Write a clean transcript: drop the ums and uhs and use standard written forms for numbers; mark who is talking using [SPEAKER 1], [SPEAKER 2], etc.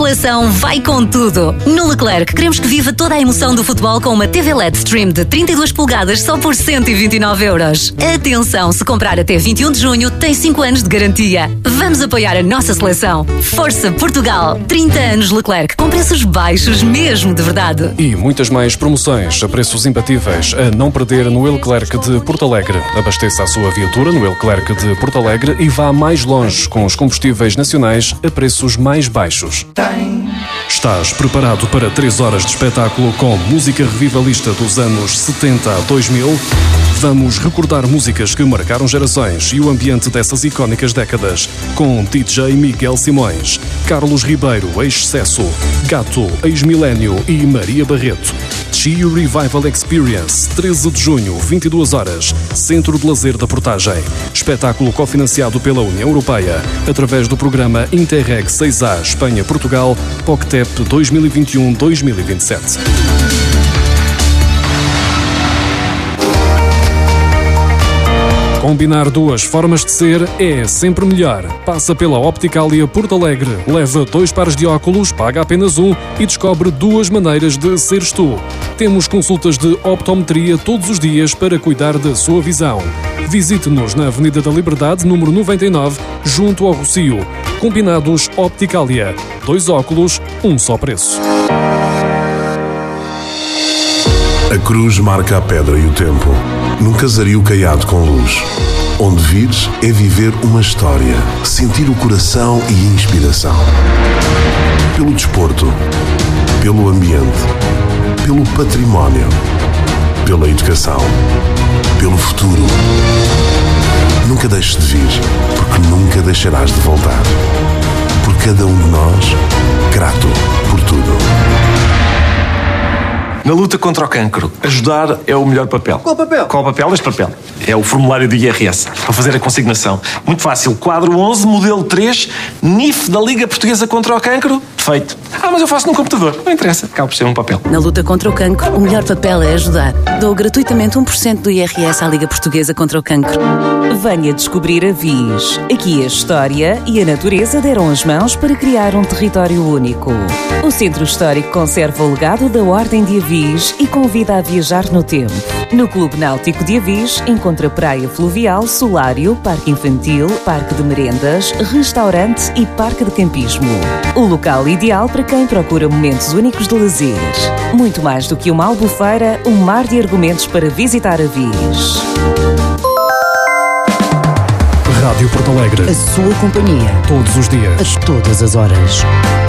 [SPEAKER 1] seleção vai com tudo. No Leclerc, queremos que viva toda a emoção do futebol com uma TV LED Stream de 32 polegadas só por 129€. Atenção, se comprar até 21 de junho, tem 5 anos de garantia. Vamos apoiar a nossa seleção. Força Portugal! 30 anos Leclerc, com preços baixos mesmo de verdade.
[SPEAKER 2] E muitas mais promoções a preços imbatíveis a não perder no Leclerc de Porto Alegre. Abasteça a sua viatura no Leclerc de Porto Alegre e vá mais longe com os combustíveis nacionais a preços mais baixos. Estás preparado para 3 horas de espetáculo com música revivalista dos anos 70 a 2000? Vamos recordar músicas que marcaram gerações e o ambiente dessas icónicas décadas com DJ Miguel Simões, Carlos Ribeiro, ex-Cesso, Gato, ex-Milénio e Maria Barreto. Chio Revival Experience, 13 de junho, 22 horas, Centro de Lazer da Portagem. Espetáculo cofinanciado pela União Europeia, através do programa Interreg 6A Espanha-Portugal, POCTEP 2021-2027. Combinar duas formas de ser é sempre melhor. Passa pela Opticalia Porto Alegre, leva 2 pares de óculos, paga apenas um e descobre 2 maneiras de seres tu. Temos consultas de optometria todos os dias para cuidar da sua visão. Visite-nos na Avenida da Liberdade, número 99, junto ao Rocio. Combinados Opticalia. 2 óculos, um só preço.
[SPEAKER 3] A cruz marca a pedra e o tempo, num casario caiado com luz. Onde vires é viver uma história, sentir o coração e a inspiração. Pelo desporto, pelo ambiente, pelo património, pela educação, pelo futuro. Nunca deixes de vir, porque nunca deixarás de voltar. Por cada um de nós, grato por tudo.
[SPEAKER 4] Na luta contra o cancro, ajudar é o melhor papel.
[SPEAKER 5] Qual papel?
[SPEAKER 4] Qual papel? Este papel. É o formulário do IRS, para fazer a consignação. Muito fácil. Quadro 11, modelo 3, NIF da Liga Portuguesa contra o Cancro. Feito. Mas eu faço num computador. Não interessa. Acaba por ser um papel.
[SPEAKER 1] Na luta contra o cancro, o melhor papel é ajudar. Dou gratuitamente 1% do IRS à Liga Portuguesa contra o Cancro.
[SPEAKER 6] Venha descobrir a VIS. Aqui a história e a natureza deram as mãos para criar um território único. O Centro Histórico conserva o legado da Ordem de Avis e convida a viajar no tempo. No Clube Náutico de Avis encontra praia fluvial, solário, parque infantil, parque de merendas, restaurante e parque de campismo. O local ideal para quem procura momentos únicos de lazer. Muito mais do que uma albufeira, um mar de argumentos para visitar Avis.
[SPEAKER 2] Rádio Porto Alegre.
[SPEAKER 7] A sua companhia.
[SPEAKER 2] Todos os dias.
[SPEAKER 7] A todas as horas.